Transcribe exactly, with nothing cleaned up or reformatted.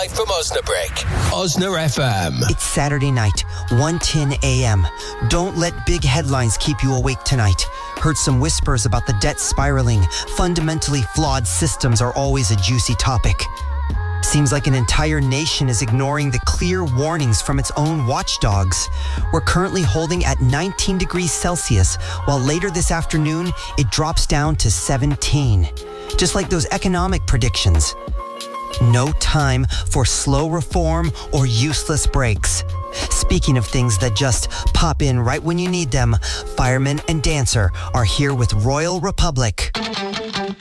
live from Osnabrick. Osner F M. It's Saturday night, one ten a.m. Don't let big headlines keep you awake tonight. Heard some whispers about the debt spiraling. Fundamentally flawed systems are always a juicy topic. Seems like an entire nation is ignoring the clear warnings from its own watchdogs. We're currently holding at nineteen degrees Celsius, while later this afternoon, it drops down to seventeen. Just like those economic predictions. No time for slow reform or useless breaks. Speaking of things that just pop in right when you need them, Fireman and Dancer are here with Royal Republic.